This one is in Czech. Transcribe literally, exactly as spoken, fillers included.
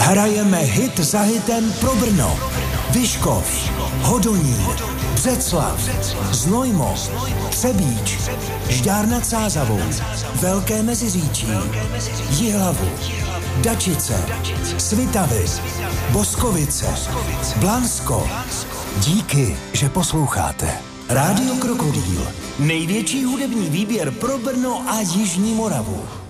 Hrajeme hit za hitem pro Brno, Vyškov, Hodonín, Břeclav, Znojmo, Třebíč, Žďár nad Sázavou, Velké Meziříčí, Jihlavu, Dačice, Svitavy, Boskovice, Blansko. Díky, že posloucháte. Rádio Krokodýl. Největší hudební výběr pro Brno a Jižní Moravu.